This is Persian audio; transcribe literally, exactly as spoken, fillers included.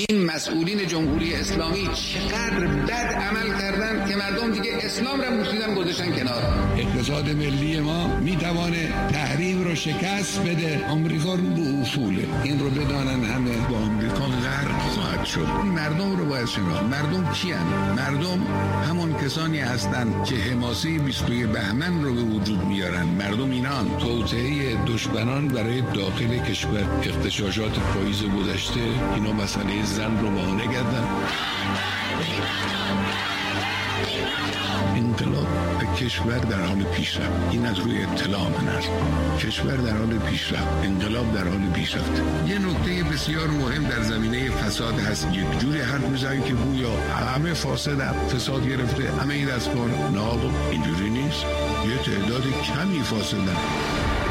این مسئولین جمهوری اسلامی چقدر بد عمل کردن که مردم دیگه اسلام را موسیدن گذاشتن کنار. اقتصاد ملی ما میتوانه تحریم رو شکست بده. آمریکا رو به اصوله، این رو بدانن همه. با آمریکا غرق خواهد شد. مردم رو باید شناخت. مردم کیان؟ مردم همون کسانی هستند که حماسه بیست و یک بهمن رو به وجود میارن. مردم اینان. توطئه دشمنان برای داخل کشور، اغتشاشات پاییز گذشته، اینا مسئله زن رو بهانه کردن. انقلاب کشور در حال پیشرفت. این از روی اطلاع من است. کشور در حال پیشرفت، انقلاب در حال پیشرفت. یه نکته بسیار مهم در زمینه فساد هست. یک جوری حرف میزنن که گویا همه فاسدن، فساد گرفته، همه این دستگاه. نه، اینجوری نیست. یه تعداد کمی فاسدن.